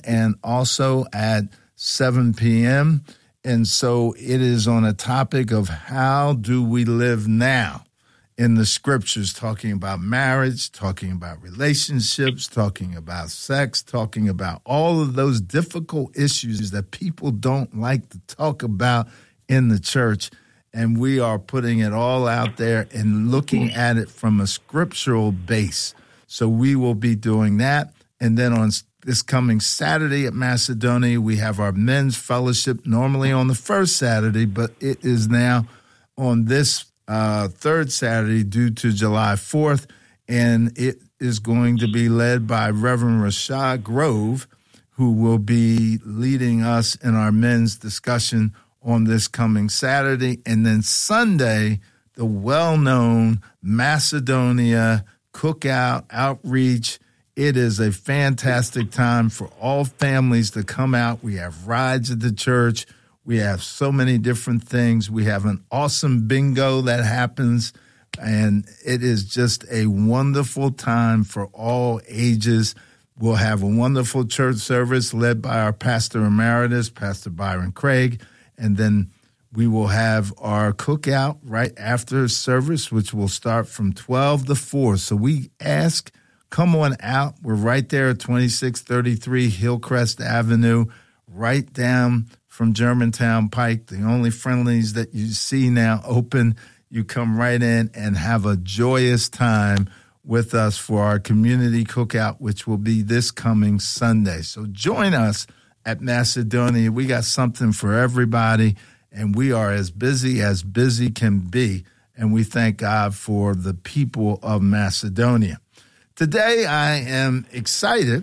and also at 7 p.m. And so it is on a topic of how do we live now in the scriptures, talking about marriage, talking about relationships, talking about sex, talking about all of those difficult issues that people don't like to talk about in the church. And we are putting it all out there and looking at it from a scriptural base. So we will be doing that. And then on this coming Saturday at Macedonia, we have our men's fellowship, normally on the first Saturday, but it is now on this third Saturday due to July 4th, and it is going to be led by Reverend Rashad Grove, who will be leading us in our men's discussion on this coming Saturday. And then Sunday, the well-known Macedonia Cookout Outreach. It is a fantastic time for all families to come out. We have rides at the church. We have so many different things. We have an awesome bingo that happens, and it is just a wonderful time for all ages. We'll have a wonderful church service led by our pastor emeritus, Pastor Byron Craig, and then we will have our cookout right after service, which will start from 12 to 4. So we ask, come on out. We're right there at 2633 Hillcrest Avenue, right down from Germantown Pike. The only Friendlies that you see now open. You come right in and have a joyous time with us for our community cookout, which will be this coming Sunday. So join us at Macedonia. We got something for everybody, and we are as busy can be, and we thank God for the people of Macedonia. Today I am excited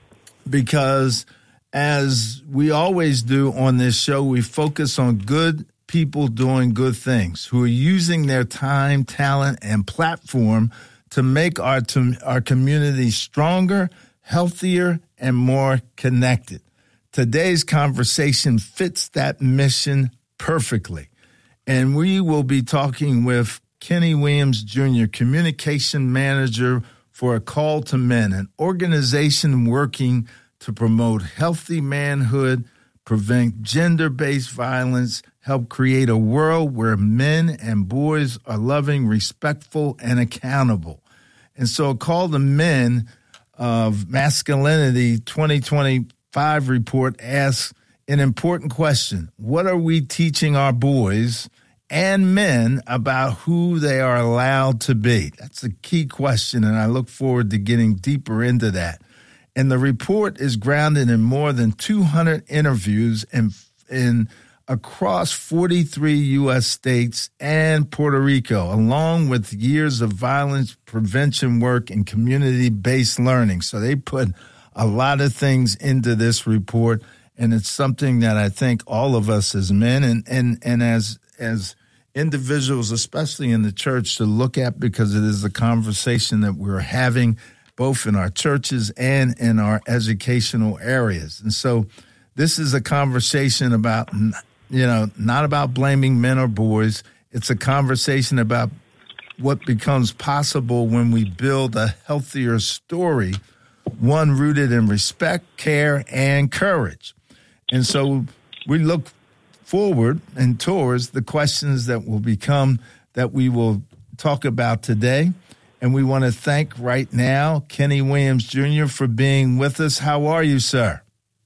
because, as we always do on this show, we focus on good people doing good things, who are using their time, talent, and platform to make our community stronger, healthier, and more connected. Today's conversation fits that mission perfectly. And we will be talking with Kenny Williams Jr., Communication Manager for A Call to Men, an organization working to promote healthy manhood, prevent gender-based violence, help create a world where men and boys are loving, respectful, and accountable. And so A Call to Men of Masculinity 2025 report asks an important question. What are we teaching our boys and men about who they are allowed to be? That's a key question, and I look forward to getting deeper into that. And the report is grounded in more than 200 interviews in across 43 U.S. states and Puerto Rico, along with years of violence prevention work and community-based learning. So they put a lot of things into this report, and it's something that I think all of us as men and as individuals, especially in the church, to look at, because it is a conversation that we're having both in our churches and in our educational areas. And so this is a conversation about, not about blaming men or boys. It's a conversation about what becomes possible when we build a healthier story, one rooted in respect, care, and courage. And so we look forward and towards the questions that will become, that we will talk about today. And we want to thank right now Kenny Williams Jr. for being with us. How are you, sir?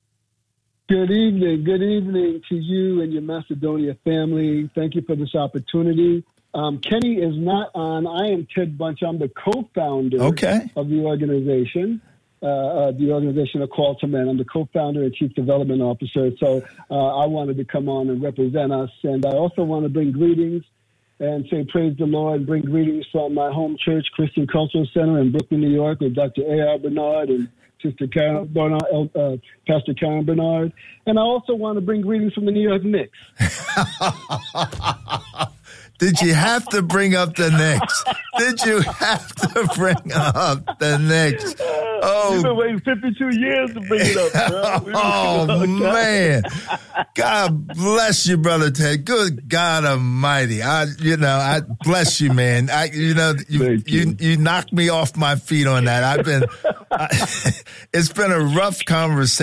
Good evening. Good evening to you and your Macedonia family. Thank you for this opportunity. Kenny is not on. I am Ted Bunch. I'm the co-founder of the organization. A Call to Men. I'm the co-founder and chief development officer. So I wanted to come on and represent us. And I also want to bring greetings and say praise the Lord, and bring greetings from my home church, Christian Cultural Center in Brooklyn, New York, with Dr. A.R. Bernard and Sister Karen Bernard, Pastor Karen Bernard. And I also want to bring greetings from the New York Knicks. Did you have to bring up the Knicks? Did you have to bring up the Knicks? Oh, you've been waiting 52 years to bring it up, bro. Oh, man. God bless you, Brother Ted. Good God Almighty. I bless you, man. You knocked me off my feet on that. It's been a rough conversation.